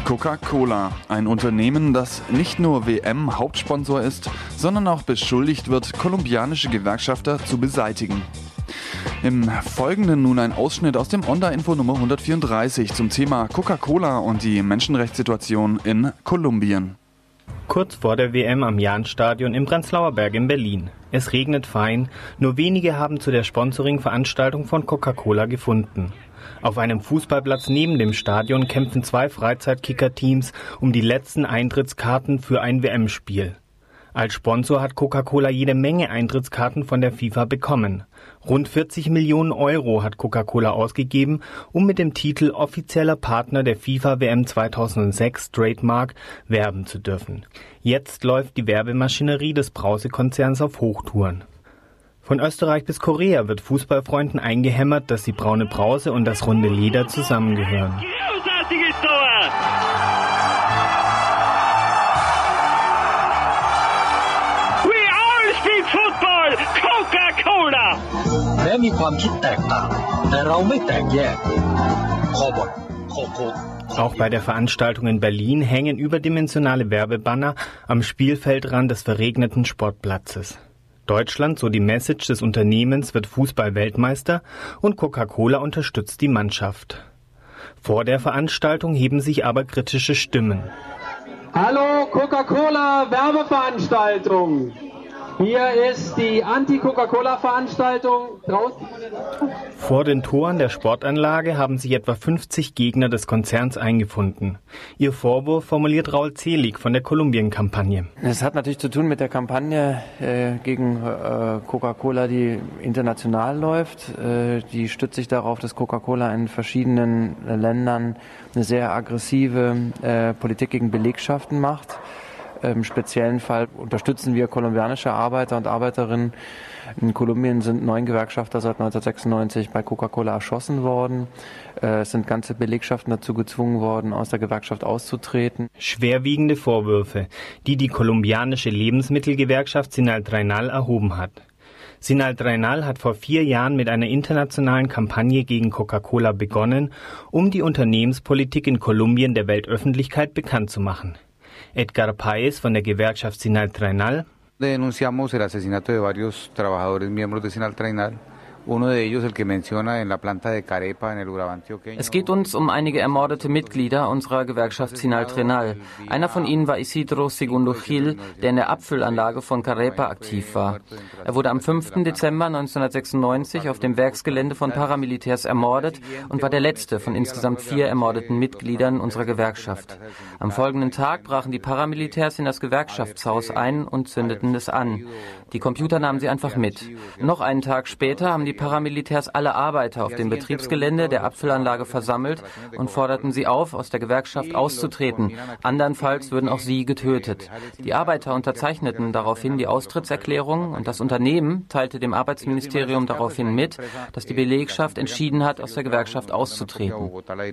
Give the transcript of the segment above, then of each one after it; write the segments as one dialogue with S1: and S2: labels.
S1: Coca-Cola, ein Unternehmen, das nicht nur WM-Hauptsponsor ist, sondern auch beschuldigt wird, kolumbianische Gewerkschafter zu beseitigen. Im Folgenden nun ein Ausschnitt aus dem Onda-Info Nummer 134 zum Thema Coca-Cola und die Menschenrechtssituation in Kolumbien.
S2: Kurz vor der WM am Jahnstadion im Prenzlauer Berg in Berlin. Es regnet fein, nur wenige haben zu der Sponsoring-Veranstaltung von Coca-Cola gefunden. Auf einem Fußballplatz neben dem Stadion kämpfen 2 Freizeitkicker-Teams um die letzten Eintrittskarten für ein WM-Spiel. Als Sponsor hat Coca-Cola jede Menge Eintrittskarten von der FIFA bekommen. Rund 40 Millionen Euro hat Coca-Cola ausgegeben, um mit dem Titel offizieller Partner der FIFA-WM 2006 Trademark werben zu dürfen. Jetzt läuft die Werbemaschinerie des Brause-Konzerns auf Hochtouren. Von Österreich bis Korea wird Fußballfreunden eingehämmert, dass die braune Brause und das runde Leder zusammengehören.
S3: Großartiges Tor! We all speak football! Coca-Cola!
S4: แม้มีความคิดแตกต่างแต่เราไม่แตกแยกขอบทขอบโค
S2: Auch bei der Veranstaltung in Berlin hängen überdimensionale Werbebanner am Spielfeldrand des verregneten Sportplatzes. Deutschland, so die Message des Unternehmens, wird Fußball-Weltmeister und Coca-Cola unterstützt die Mannschaft. Vor der Veranstaltung heben sich aber kritische Stimmen.
S5: Hallo Coca-Cola Werbeveranstaltung. Hier ist die Anti-Coca-Cola-Veranstaltung draußen.
S2: Vor den Toren der Sportanlage haben sich etwa 50 Gegner des Konzerns eingefunden. Ihr Vorwurf formuliert Raul Zelig von der Kolumbien-Kampagne.
S6: Es hat natürlich zu tun mit der Kampagne gegen Coca-Cola, die international läuft. Die stützt sich darauf, dass Coca-Cola in verschiedenen Ländern eine sehr aggressive Politik gegen Belegschaften macht. Im speziellen Fall unterstützen wir kolumbianische Arbeiter und Arbeiterinnen. In Kolumbien sind 9 Gewerkschafter seit 1996 bei Coca-Cola erschossen worden. Es sind ganze Belegschaften dazu gezwungen worden, aus der Gewerkschaft auszutreten.
S2: Schwerwiegende Vorwürfe, die die kolumbianische Lebensmittelgewerkschaft Sinal-Trainal erhoben hat. Sinal-Trainal hat vor 4 Jahren mit einer internationalen Kampagne gegen Coca-Cola begonnen, um die Unternehmenspolitik in Kolumbien der Weltöffentlichkeit bekannt zu machen. Edgar Paez von der Gewerkschaft Sinal-Trainal.
S7: Denunciamos el asesinato de varios trabajadores miembros de Sinal-Trainal. Uno de ellos, el que menciona en la planta de Carepa en el Urabá antioqueño.
S8: Es geht uns um einige ermordete Mitglieder unserer Gewerkschaft Sinal-Trainal. Einer von ihnen war Isidro Segundo Gil, der in der Abfüllanlage von Carepa aktiv war. Er wurde am 5. Dezember 1996 auf dem Werksgelände von Paramilitärs ermordet und war der letzte von insgesamt 4 ermordeten Mitgliedern unserer Gewerkschaft. Am folgenden Tag brachen die Paramilitärs in das Gewerkschaftshaus ein und zündeten es an. Die Computer nahmen sie einfach mit. Noch einen Tag später haben die Paramilitärs alle Arbeiter auf dem Betriebsgelände der Abfüllanlage versammelt und forderten sie auf, aus der Gewerkschaft auszutreten. Andernfalls würden auch sie getötet. Die Arbeiter unterzeichneten daraufhin die Austrittserklärung und das Unternehmen teilte dem Arbeitsministerium daraufhin mit, dass die Belegschaft entschieden hat, aus der Gewerkschaft auszutreten.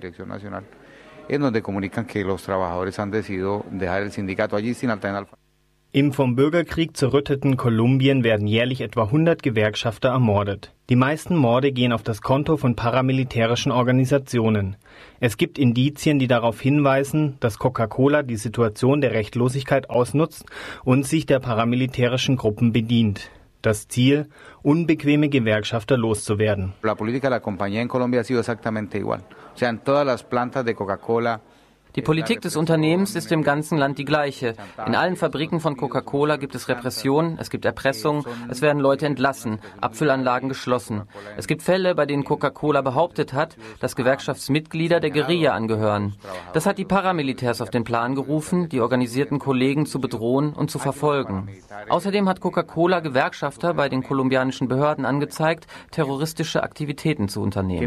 S2: Im vom Bürgerkrieg zerrütteten Kolumbien werden jährlich etwa 100 Gewerkschafter ermordet. Die meisten Morde gehen auf das Konto von paramilitärischen Organisationen. Es gibt Indizien, die darauf hinweisen, dass Coca-Cola die Situation der Rechtlosigkeit ausnutzt und sich der paramilitärischen Gruppen bedient. Das Ziel, unbequeme Gewerkschafter loszuwerden.
S7: La política de la compañía en Colombia ha sido exactamente igual. O sea, en todas las plantas de Coca-Cola.
S8: Die Politik des Unternehmens ist im ganzen Land die gleiche. In allen Fabriken von Coca-Cola gibt es Repression, es gibt Erpressung, es werden Leute entlassen, Abfüllanlagen geschlossen. Es gibt Fälle, bei denen Coca-Cola behauptet hat, dass Gewerkschaftsmitglieder der Guerilla angehören. Das hat die Paramilitärs auf den Plan gerufen, die organisierten Kollegen zu bedrohen und zu verfolgen. Außerdem hat Coca-Cola Gewerkschafter bei den kolumbianischen Behörden angezeigt, terroristische Aktivitäten zu unternehmen.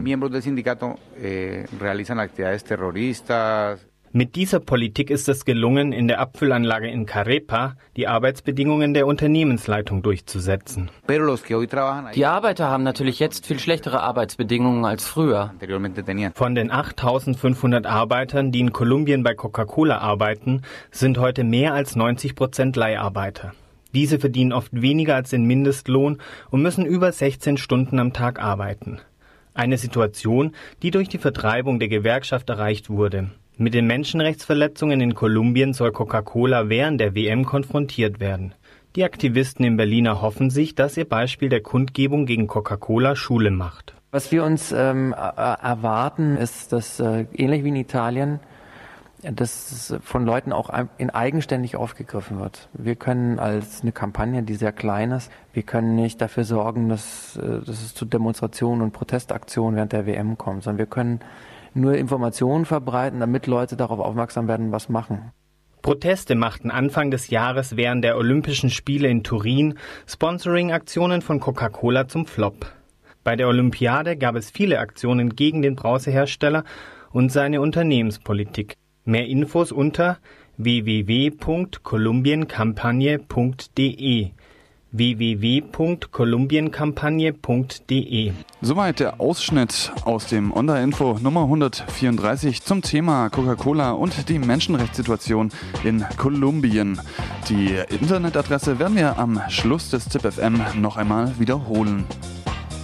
S2: Mit dieser Politik ist es gelungen, in der Abfüllanlage in Carepa die Arbeitsbedingungen der Unternehmensleitung durchzusetzen.
S8: Die Arbeiter haben natürlich jetzt viel schlechtere Arbeitsbedingungen als früher.
S2: Von den 8.500 Arbeitern, die in Kolumbien bei Coca-Cola arbeiten, sind heute mehr als 90% Leiharbeiter. Diese verdienen oft weniger als den Mindestlohn und müssen über 16 Stunden am Tag arbeiten. Eine Situation, die durch die Vertreibung der Gewerkschaft erreicht wurde. Mit den Menschenrechtsverletzungen in Kolumbien soll Coca-Cola während der WM konfrontiert werden. Die Aktivisten in Berlin erhoffen sich, dass ihr Beispiel der Kundgebung gegen Coca-Cola Schule macht.
S6: Was wir uns erwarten, ist, dass ähnlich wie in Italien, dass von Leuten auch eigenständig aufgegriffen wird. Wir können als eine Kampagne, die sehr klein ist, wir können nicht dafür sorgen, dass es zu Demonstrationen und Protestaktionen während der WM kommt, sondern wir können nur Informationen verbreiten, damit Leute darauf aufmerksam werden, was machen.
S2: Proteste machten Anfang des Jahres während der Olympischen Spiele in Turin Sponsoring-Aktionen von Coca-Cola zum Flop. Bei der Olympiade gab es viele Aktionen gegen den Brausehersteller und seine Unternehmenspolitik. Mehr Infos unter www.columbienkampagne.de www.columbienkampagne.de.
S1: Soweit der Ausschnitt aus dem Onda-Info Nummer 134 zum Thema Coca-Cola und die Menschenrechtssituation in Kolumbien. Die Internetadresse werden wir am Schluss des ZipFM noch einmal wiederholen.